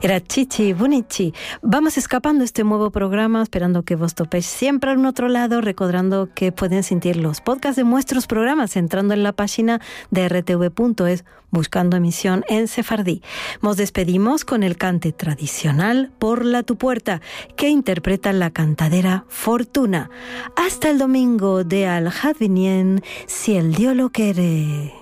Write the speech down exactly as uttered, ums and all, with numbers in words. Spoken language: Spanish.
Era Chichi Bunichi. Vamos escapando este nuevo programa, esperando que vos topéis siempre en otro lado, recordando que pueden sentir los podcasts de nuestros programas entrando en la página de r t v punto es, buscando emisión en sefardí. Nos despedimos con el cante tradicional Por la tu puerta, que interpreta la cantadera Fortuna. Hasta el domingo de Al Hadvinien, si el Dios lo quiere.